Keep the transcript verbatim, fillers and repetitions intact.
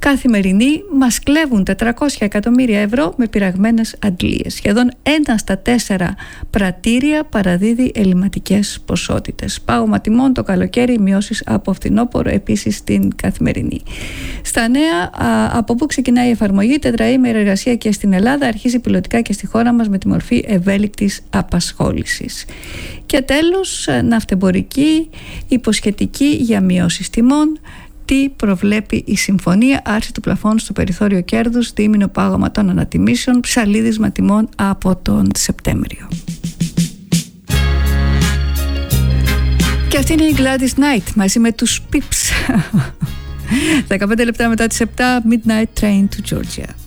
Καθημερινοί μας κλέβουν τετρακόσια εκατομμύρια ευρώ με πειραγμένες αντλίες. Σχεδόν ένα στα τέσσερα πρατήρια παραδίδει ελληματικές ποσότητες. Πάγωμα τιμών το καλοκαίρι, μειώσεις από φθινόπωρο επίσης στην Καθημερινή. Στα νέα, από πού ξεκινάει η εφαρμογή, τετραήμερη εργασία και στην Ελλάδα, αρχίζει πιλωτικά και στη χώρα μας με τη μορφή ευέλικτης απασχόλησης. Και τέλος, ναυτεμπορική, υποσχετική για μειώσεις τιμών. Τι προβλέπει η συμφωνία, άρση του πλαφών στο περιθώριο κέρδους, δίμηνο πάγωμα των ανατιμήσεων, ψαλίδισμα τιμών από τον Σεπτέμβριο. Και αυτή είναι η Gladys Knight μαζί με τους Pips. δεκαπέντε λεπτά μετά τις επτά, Midnight Train to Georgia.